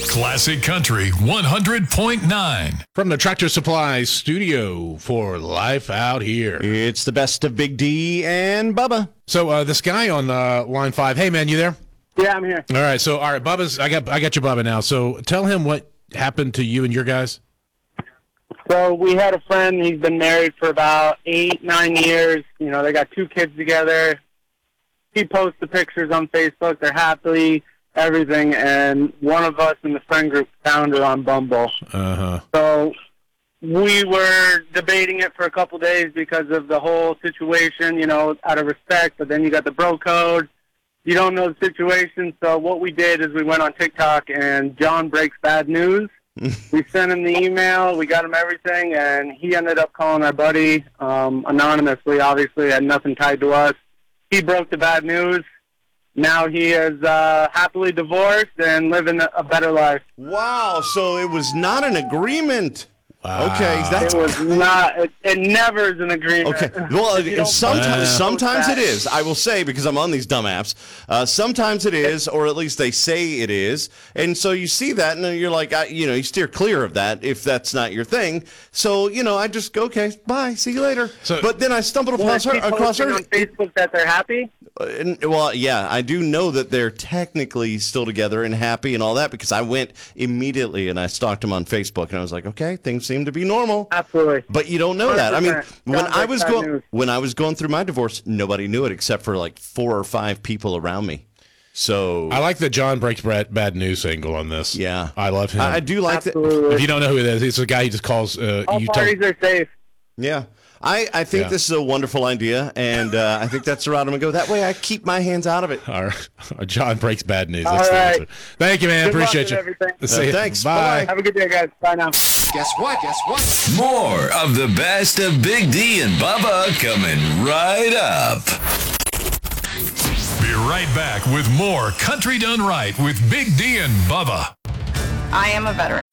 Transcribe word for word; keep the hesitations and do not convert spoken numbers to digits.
Classic Country one hundred point nine. From the Tractor Supply studio for Life Out Here. It's the best of Big D and Bubba. So uh, this guy on uh, line five, hey man, you there? Yeah, I'm here. All right, so all right, Bubba's. I got I got you, Bubba now. So tell him what happened to you and your guys. So we had a friend. He's been married for about eight, nine years. You know, they got two kids together. He posts the pictures on Facebook. They're happily, everything. And one of us in the friend group found her on Bumble. Uh-huh. So we were debating it for a couple days because of the whole situation, you know, out of respect. But then you got the bro code. You don't know the situation. So what we did is we went on TikTok and John Breaks Bad News. We sent him the email, we got him everything, and he ended up calling our buddy um, anonymously, obviously, had nothing tied to us. He broke the bad news. Now he is uh, happily divorced and living a better life. Wow, so it was not an agreement. Wow. Okay, that's It was not, it, it never is an agreement. okay. Well, If you don't sometimes Wow. sometimes it that. is. I will say, because I'm on these dumb apps. Uh, sometimes it is, or at least they say it is. And so you see that, and then you're like, I, you know, you steer clear of that if that's not your thing. So you know, I just go, okay, bye, see you later. So- but then I stumbled Well, across her. is he Across posting her. on Facebook that they're happy? Uh, and- well, yeah, I do know that they're technically still together and happy and all that because I went immediately and I stalked them on Facebook and I was like, okay, things seem to be normal. Absolutely. But you don't know that. I mean, one hundred percent. when God I bless was that going news. when I was going through my divorce, nobody knew it except for like four or five people around me. So I like the John Breaks Bad, bad News angle on this. yeah, I love him. I, I do like that. Absolutely. If you don't know who it is, he's a guy who just calls uh, All you. parties are safe. Yeah. I, I think Yeah. this is a wonderful idea, and uh, I think that's the route I'm going to go. That way I keep my hands out of it. Our, our John Breaks Bad News. All That's the right. answer. Thank you, man. Good luck Appreciate with you. everything. See ya. thanks. Bye. Bye-bye. Have a good day, guys. Bye now. Guess what? Guess what? More of the best of Big D and Bubba coming right up. Be right back with more Country Done Right with Big D and Bubba. I am a veteran.